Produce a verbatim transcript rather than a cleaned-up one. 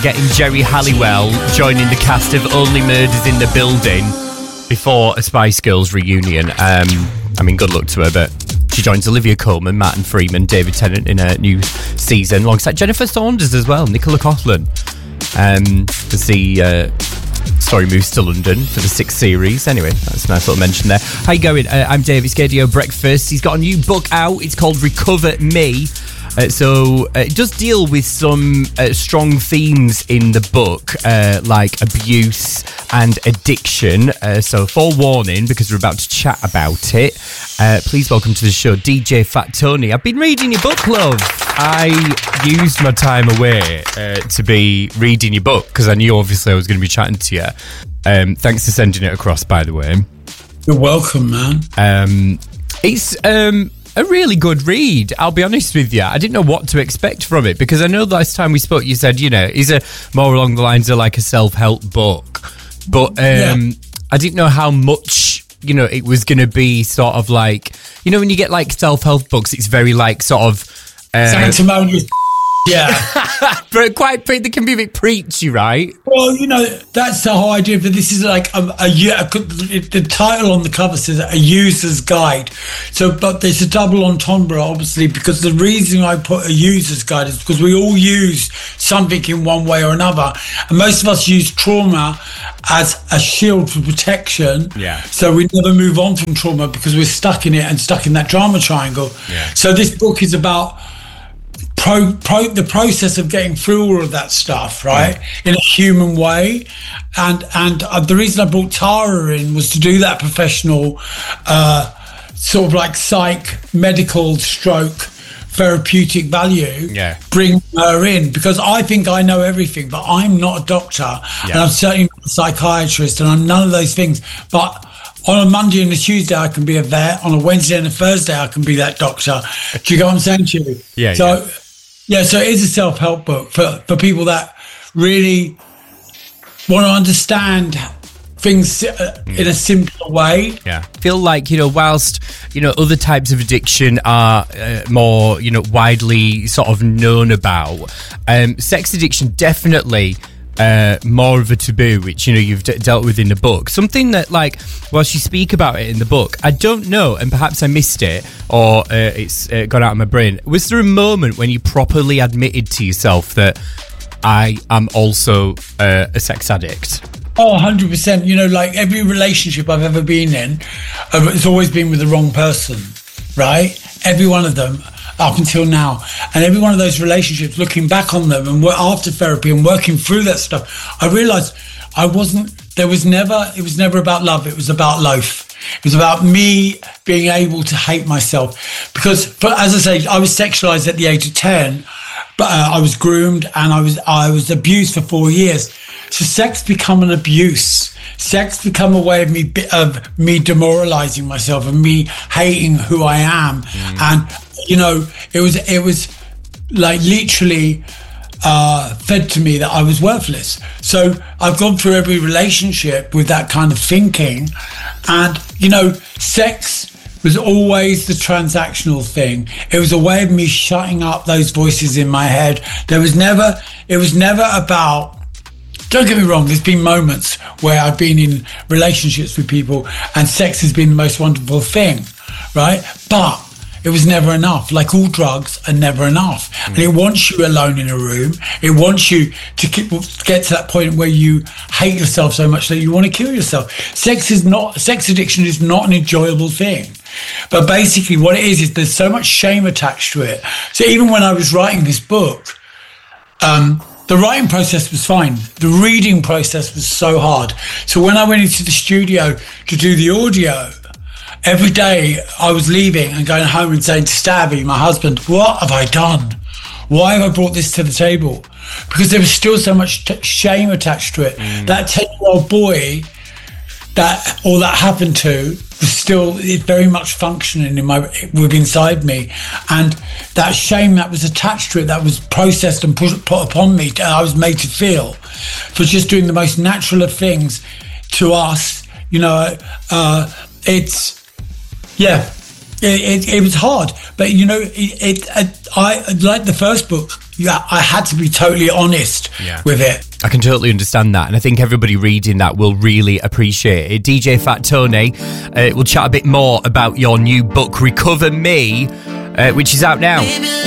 Getting Jerry Halliwell joining the cast of Only Murders in the Building before a Spice Girls reunion. Um, I mean, good luck to her, but she joins Olivia Colman, Martin Freeman, David Tennant in a new season, alongside Jennifer Saunders as well, Nicola Coughlan, um, as the uh, story moves to London for the sixth series. Anyway, that's a nice little mention there. How you going? Uh, I'm Dave. It's Gadio Breakfast. He's got a new book out. It's called Recover Me. Uh, so uh, it does deal with some uh, strong themes in the book, uh, like abuse and addiction. Uh, so forewarning, because we're about to chat about it. Uh, please welcome to the show, D J Fat Tony. I've been reading your book, love. I used my time away uh, to be reading your book, because I knew obviously I was going to be chatting to you. Um, thanks for sending it across, by the way. You're welcome, man. Um, it's... Um, A really good read, I'll be honest with you. I didn't know what to expect from it, because I know last time we spoke you said, you know, is a more along the lines of like a self-help book. But um, yeah. I didn't know how much, you know, it was going to be sort of like, you know, when you get like self-help books, it's very like sort of... Uh, Sanctimonious. Yeah. But quite, they can be a bit preachy, right? Well, you know, that's the whole idea. But this is like a, a, a the title on the cover says a user's guide. So, but there's a double entendre, obviously, because the reason I put a user's guide is because we all use something in one way or another, and most of us use trauma as a shield for protection. Yeah. So we never move on from trauma because we're stuck in it and stuck in that drama triangle. Yeah. So this book is about Pro, pro, the process of getting through all of that stuff, right, mm. in a human way. And and uh, the reason I brought Tara in was to do that professional uh, sort of like psych, medical stroke, therapeutic value, yeah. bring her in, because I think I know everything, but I'm not a doctor, yeah. and I'm certainly not a psychiatrist, and I'm none of those things. But on a Monday and a Tuesday, I can be a vet. On a Wednesday and a Thursday, I can be that doctor. Do you get what I'm saying to you? Yeah, so, yeah. Yeah, so it is a self-help book for, for people that really want to understand things in a simpler way. Yeah. I feel like, you know, whilst, you know, other types of addiction are uh, more, you know, widely sort of known about, um, sex addiction definitely... Uh, more of a taboo, which, you know, you've d- dealt with in the book. Something that, like, whilst you speak about it in the book, I don't know, and perhaps I missed it, or uh, it's uh, gone out of my brain. Was there a moment when you properly admitted to yourself that I am also uh, a sex addict? Oh, one hundred percent. You know, like every relationship I've ever been in, it's always been with the wrong person, right? Every one of them. Up until now, and every one of those relationships, looking back on them and after therapy and working through that stuff, I realized I wasn't, there was never, it was never about love, it was about loaf. It was about me being able to hate myself, because, for, as I say, I was sexualized at the age of ten, but uh, I was groomed and I was I was abused for four years. So sex become an abuse. Sex become a way of me of me demoralizing myself and me hating who I am. Mm. And you know, it was it was like literally uh, fed to me that I was worthless. So I've gone through every relationship with that kind of thinking, and you know, sex was always the transactional thing. It was a way of me shutting up those voices in my head. There was never, it was never about, don't get me wrong, there's been moments where I've been in relationships with people and sex has been the most wonderful thing, right? But it was never enough. Like all drugs are never enough. Mm. And it wants you alone in a room. It wants you to keep, get to that point where you hate yourself so much that you want to kill yourself. Sex is not, sex addiction is not an enjoyable thing. But basically what it is, is there's so much shame attached to it. So even when I was writing this book, um, the writing process was fine. The reading process was so hard. So when I went into the studio to do the audio, every day I was leaving and going home and saying to Stabby, my husband, what have I done? Why have I brought this to the table? Because there was still so much t- shame attached to it. Mm. That ten-year-old boy that all that happened to was still very much functioning in my within inside me, and that shame that was attached to it, that was processed and put, put upon me, I was made to feel for just doing the most natural of things to us. You know, uh, it's yeah, it, it, it was hard, but you know, it, it I like the first book. yeah, I had to be totally honest yeah. with it. I can totally understand that, and I think everybody reading that will really appreciate it. D J Fat Tony, uh, we'll chat a bit more about your new book, Recover Me, uh, which is out now.